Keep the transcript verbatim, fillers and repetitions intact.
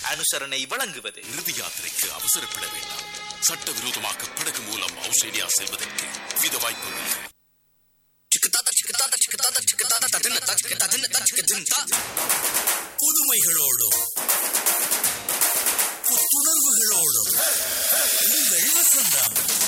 அனுசரணை வழங்குவது இறுதி யாத்திரைக்கு அவசரப்பட வேண்டாம். சட்டவிரோதமாக படகு மூலம் ஆஸ்திரேலியா செல்வதற்கு வித வாய்ப்புகள். புதுமைகளோடும் புத்துணர்வுகளோடும் உங்கள் வசந்தம்